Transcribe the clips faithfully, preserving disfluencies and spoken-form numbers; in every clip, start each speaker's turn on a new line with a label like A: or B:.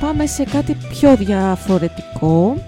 A: πάμε σε κάτι πιο διαφορετικό.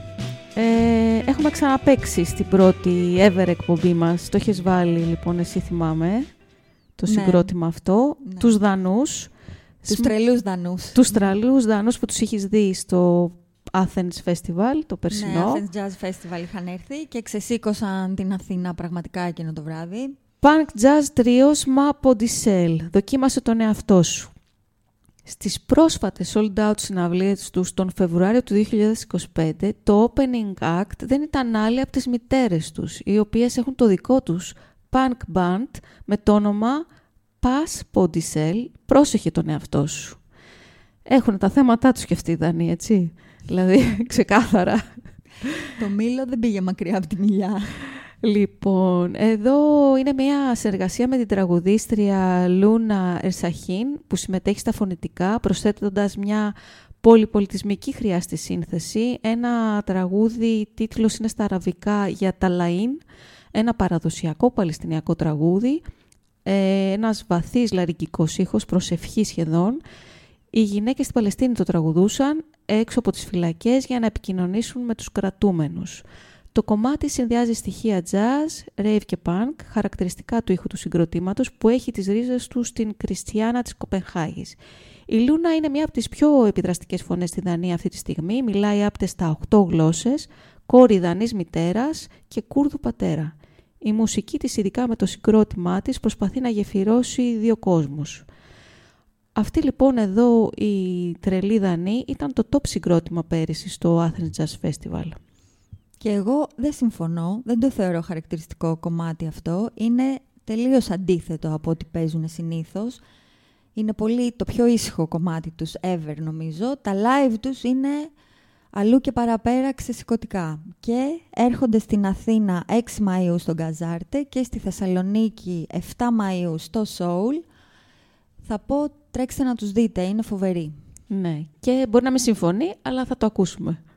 A: Ε, έχουμε ξαναπαίξει στην πρώτη ever εκπομπή μας. Το έχεις βάλει λοιπόν, εσύ θυμάμαι, το ναι. συγκρότημα αυτό. Ναι. Τους Δανούς.
B: Τους Σ... τρελούς Δανούς.
A: Τους τρελούς Δανούς που τους έχεις δει στο Athens Festival, το περσινό.
B: Ναι, Athens Jazz Festival είχαν έρθει και ξεσήκωσαν την Αθήνα πραγματικά εκείνο το βράδυ.
A: Punk Jazz Trios Ma Podicel. Δοκίμασε τον εαυτό σου. Στις πρόσφατες sold out συναυλίες τους τον Φεβρουάριο του δύο χιλιάδες είκοσι πέντε, το opening act δεν ήταν άλλη από τις μητέρες τους, οι οποίες έχουν το δικό τους punk band με το όνομα Pas Podicel. Πρόσεχε τον εαυτό σου. Έχουν τα θέματά τους και αυτοί οι Δανείοι, έτσι. Δηλαδή, ξεκάθαρα.
B: Το μήλο δεν πήγε μακριά από τη μιλιά.
A: Λοιπόν, εδώ είναι μια συνεργασία με την τραγουδίστρια Λούνα Ερσαχίν που συμμετέχει στα φωνητικά, προσθέτοντας μια πολυπολιτισμική χρειά στη σύνθεση. Ένα τραγούδι, τίτλος είναι στα αραβικά για Ταλαΐν, ένα παραδοσιακό παλαιστινιακό τραγούδι, ε, ένας βαθύς λαρικικός ήχος, προσευχή σχεδόν. Οι γυναίκες στην Παλαιστίνη το τραγουδούσαν έξω από τις φυλακές για να επικοινωνήσουν με τους κρατούμενους. Το κομμάτι συνδυάζει στοιχεία jazz, rave και punk, χαρακτηριστικά του ήχου του συγκροτήματος που έχει τις ρίζες του στην Κριστιάνα της Κοπενχάγης. Η Λούνα είναι μία από τις πιο επιδραστικές φωνές στη Δανία αυτή τη στιγμή, μιλάει άπτες στα οκτώ γλώσσες, κόρη Δανής μητέρας και Κούρδου πατέρα. Η μουσική της, ειδικά με το συγκρότημά της, προσπαθεί να γεφυρώσει δύο κόσμους. Αυτή λοιπόν εδώ η τρελή Δανή ήταν το top συγκρότημα πέρυσι στο Athens Jazz Festival.
B: Και εγώ δεν συμφωνώ, δεν το θεωρώ χαρακτηριστικό κομμάτι αυτό. Είναι τελείως αντίθετο από ό,τι παίζουν συνήθως. Είναι πολύ το πιο ήσυχο κομμάτι τους ever νομίζω. Τα live τους είναι αλλού και παραπέρα ξεσηκωτικά. Και έρχονται στην Αθήνα έξι Μαΐου στον Καζάρτε και στη Θεσσαλονίκη εφτά Μαΐου στο Soul. Θα πω τρέξτε να τους δείτε, είναι φοβεροί.
A: Ναι, και μπορεί να μην συμφωνεί, αλλά θα το ακούσουμε.